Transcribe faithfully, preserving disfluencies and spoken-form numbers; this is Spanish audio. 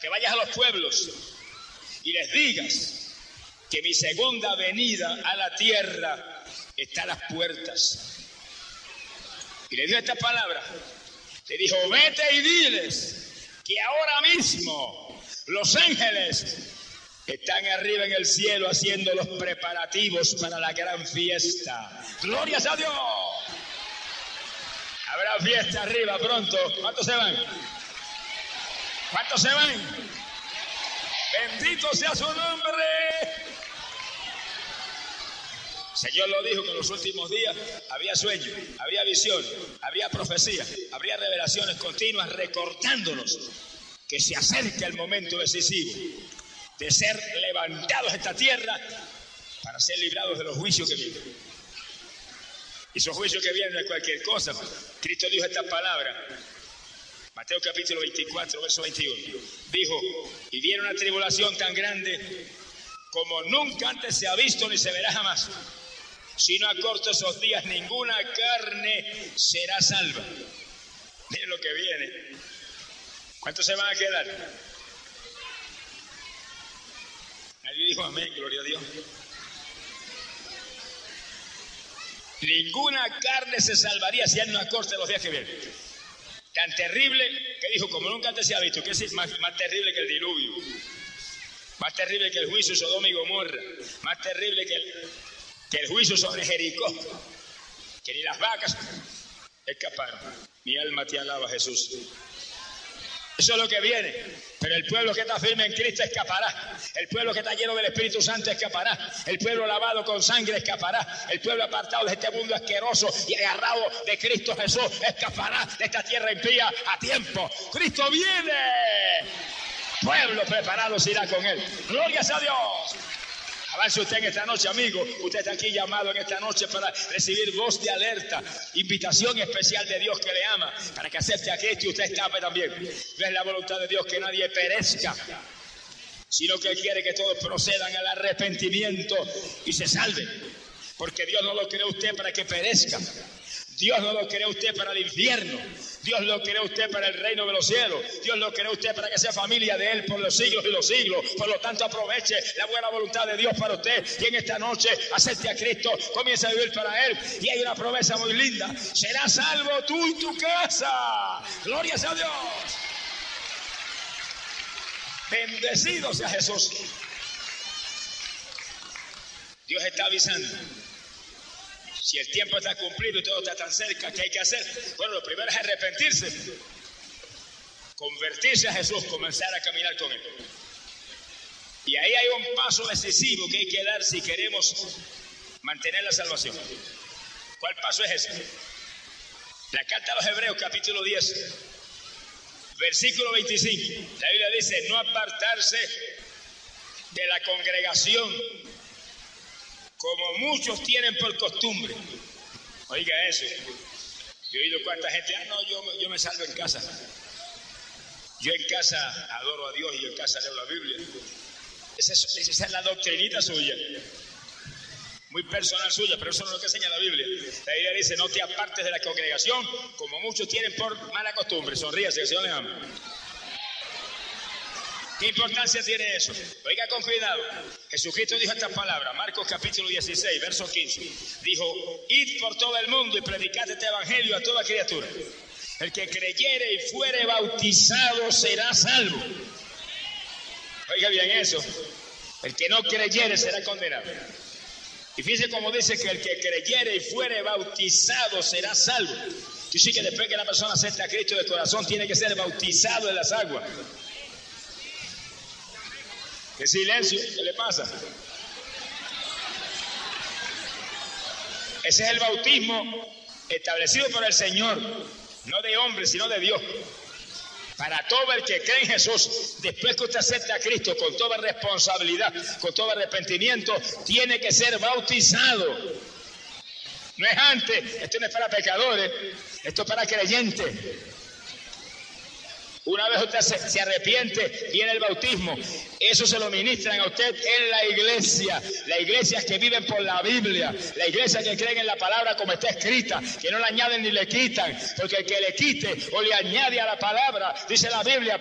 que vayas a los pueblos y les digas que mi segunda venida a la tierra está a las puertas. Y le dio esta palabra. Le dijo, vete y diles que ahora mismo los ángeles están arriba en el cielo haciendo los preparativos para la gran fiesta. ¡Glorias a Dios! Habrá fiesta arriba pronto. ¿Cuántos se van? ¿Cuántos se van? Bendito sea su nombre. Señor lo dijo que en los últimos días habría sueños, habría visiones, habría profecías, habría revelaciones continuas recordándonos que se acerca el momento decisivo de ser levantados de esta tierra para ser librados de los juicios que vienen. Y esos juicios que vienen no es cualquier cosa. Cristo dijo esta palabra, Mateo capítulo veinticuatro, verso veintiuno. Dijo, y viene una tribulación tan grande como nunca antes se ha visto ni se verá jamás. Si no acorto esos días, ninguna carne será salva. Miren lo que viene. ¿Cuántos se van a quedar? Nadie dijo amén, gloria a Dios. Ninguna carne se salvaría si él no acorta los días que vienen. Tan terrible que dijo, como nunca antes se ha visto, que es más, más terrible que el diluvio, más terrible que el juicio Sodoma y Gomorra, más terrible que el, que el juicio sobre Jericó, que ni las vacas escaparon. Mi alma te alaba, Jesús. Eso es lo que viene, pero el pueblo que está firme en Cristo escapará. El pueblo que está lleno del Espíritu Santo escapará. El pueblo lavado con sangre escapará. El pueblo apartado de este mundo asqueroso y agarrado de Cristo Jesús escapará de esta tierra impía a tiempo. ¡Cristo viene! Pueblo preparado se irá con él. ¡Glorias a Dios! Avance usted en esta noche, amigo. Usted está aquí llamado en esta noche para recibir voz de alerta, invitación especial de Dios que le ama, para que acepte a Cristo y usted escape también. No es la voluntad de Dios que nadie perezca, sino que Él quiere que todos procedan al arrepentimiento y se salven. Porque Dios no lo creó usted para que perezca. Dios no lo creó usted para el infierno. Dios lo creó usted para el reino de los cielos. Dios lo creó usted para que sea familia de Él por los siglos y los siglos. Por lo tanto, aproveche la buena voluntad de Dios para usted. Y en esta noche, acepte a Cristo, comience a vivir para Él. Y hay una promesa muy linda. Serás salvo tú y tu casa. ¡Glorias a Dios! Bendecido sea Jesús. Dios está avisando. Si el tiempo está cumplido y todo está tan cerca, ¿qué hay que hacer? Bueno, lo primero es arrepentirse, convertirse a Jesús, comenzar a caminar con Él. Y ahí hay un paso decisivo que hay que dar si queremos mantener la salvación. ¿Cuál paso es ese? La carta a los Hebreos, capítulo diez, versículo veinticinco. La Biblia dice, no apartarse de la congregación, como muchos tienen por costumbre. Oiga eso. Yo he oído cuánta gente, ah, no, yo, yo me salvo en casa. Yo en casa adoro a Dios y yo en casa leo la Biblia. Esa es, esa es la doctrinita suya. Muy personal suya, pero eso no es lo que enseña la Biblia. La Biblia dice, no te apartes de la congregación, como muchos tienen por mala costumbre. Sonríase, que el Señor les ama. ¿Qué importancia tiene eso? Oiga con cuidado. Jesucristo dijo estas palabras, Marcos capítulo dieciséis, verso quince. Dijo, id por todo el mundo y predicad este evangelio a toda criatura. El que creyere y fuere bautizado será salvo. Oiga bien eso. El que no creyere será condenado. Y fíjese cómo dice que el que creyere y fuere bautizado será salvo. Tú sí que después que la persona acepta a Cristo de corazón tiene que ser bautizado en las aguas. ¿Qué silencio? ¿Qué le pasa? Ese es el bautismo establecido por el Señor, no de hombre, sino de Dios. Para todo el que cree en Jesús, después que usted acepta a Cristo con toda responsabilidad, con todo arrepentimiento, tiene que ser bautizado. No es antes, esto no es para pecadores, esto es para creyentes. Una vez usted se, se arrepiente, viene el bautismo. Eso se lo ministran a usted en la iglesia. La iglesia que viven por la Biblia. La iglesia que creen en la palabra como está escrita. Que no le añaden ni le quitan. Porque el que le quite o le añade a la palabra, dice la Biblia,